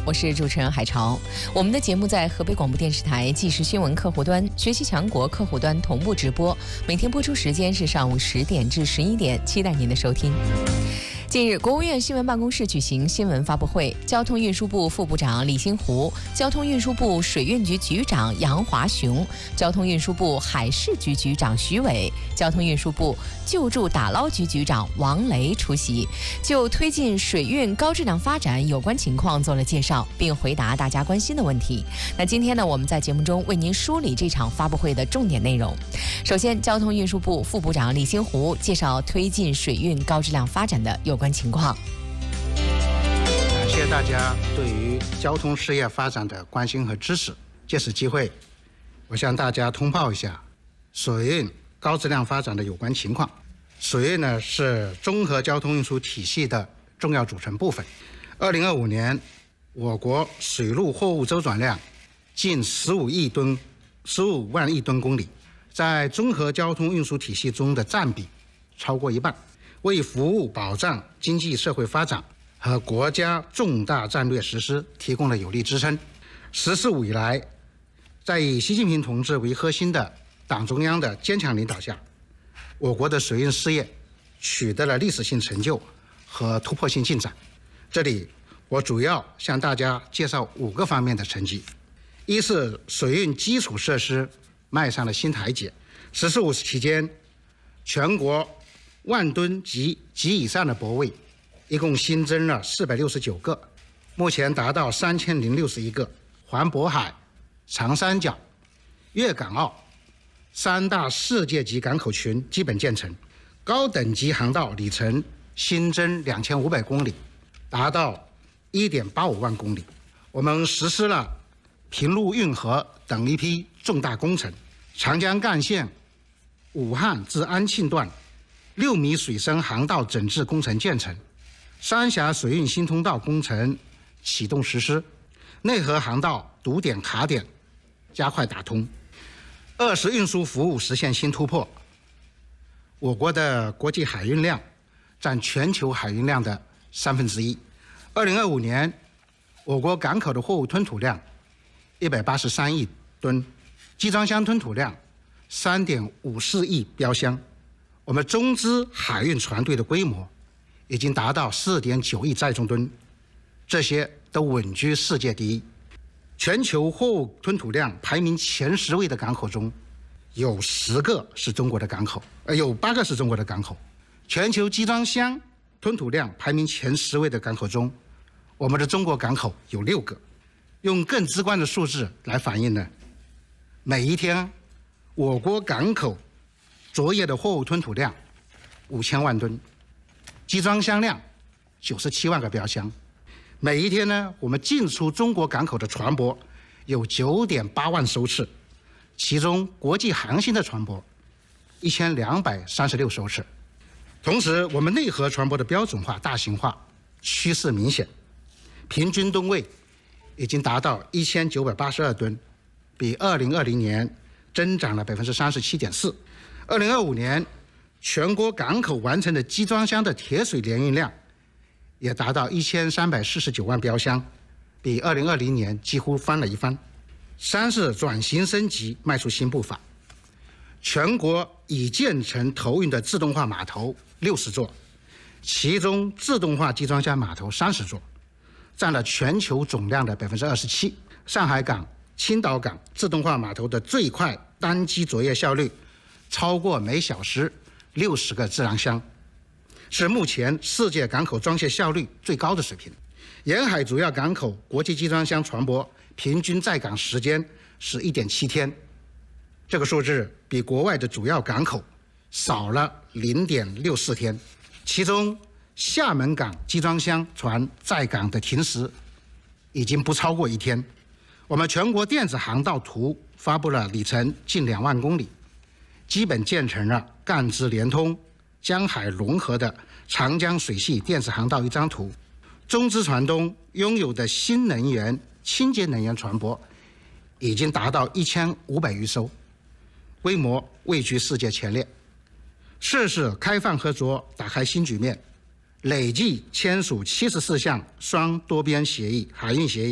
我是主持人海潮。我们的节目在河北广播电视台即时新闻客户端、学习强国客户端同步直播，每天播出时间是上午10点至11点，期待您的收听。近日，国务院新闻办公室举行新闻发布会，交通运输部副部长李新湖、交通运输部水运局局长杨华雄、交通运输部海事局局长徐伟、交通运输部救助打捞局局长王雷出席，就推进水运高质量发展有关情况做了介绍，并回答大家关心的问题。那今天呢，我们在节目中为您梳理这场发布会的重点内容。首先，交通运输部副部长李新湖介绍推进水运高质量发展的有关情况。 感谢大家对于交通事业发展的关心和支持。借此机会，我向大家通报一下水运高质量发展的有关情况。水运呢是综合交通运输体系的重要组成部分。2025年，我国水陆货物周转量近15万亿吨公里，在综合交通运输体系中的占比超过一半，为服务保障经济社会发展和国家重大战略实施提供了有力支撑。“十四五”以来，在以习近平同志为核心的党中央的坚强领导下，我国的水运事业取得了历史性成就和突破性进展。这里我主要向大家介绍5个方面的成绩。一是水运基础设施迈上了新台阶。“十四五”期间，全国万吨及以上的泊位一共新增了469个，目前达到3061个。环渤海、长三角、粤港澳3大世界级港口群基本建成，高等级航道里程新增2500公里，达到1.85万公里。我们实施了平陆运河等一批重大工程，长江干线武汉至安庆段6米水深航道整治工程建成，三峡水运新通道工程启动实施，内河航道堵点卡点加快打通。二是运输服务实现新突破，我国的国际海运量占全球海运量的1/3。2025年，我国港口的货物吞吐量183亿吨，集装箱吞吐量3.54亿标箱。我们中资海运船队的规模已经达到4.9亿载重吨，这些都稳居世界第一。全球货物吞吐量排名前10位的港口中，有10个是中国的港口，有8个是中国的港口。全球集装箱吞吐量排名前10位的港口中，我们的中国港口有6个。用更直观的数字来反映呢，每一天我国港口作业的货物吞吐量5000万吨，集装箱量97万个标箱。每一天呢，我们进出中国港口的船舶有9.8万艘次，其中国际航行的船舶1236艘次。同时，我们内河船舶的标准化、大型化趋势明显，平均吨位已经达到1982吨，比2020年增长了37.4%。2025年，全国港口完成的集装箱的铁水联运量也达到1349万标箱，比2020年几乎翻了一番。三是转型升级迈出新步伐，全国已建成投运的自动化码头60座，其中自动化集装箱码头30座，占了全球总量的27%。上海港、青岛港自动化码头的最快单机作业效率超过每小时60个自然箱，是目前世界港口装卸效率最高的水平。沿海主要港口国际集装箱船舶平均在港时间是1.7天，这个数字比国外的主要港口少了0.64天。其中，厦门港集装箱船在港的停时已经不超过1天。我们全国电子航道图发布了里程近2万公里，基本建成了赣支联通、江海融合的长江水系电子航道一张图。中资船东拥有的新能源、清洁能源船舶已经达到1500余艘，规模位居世界前列。4是开放合作打开新局面，累计签署74项双多边协议、海运协议。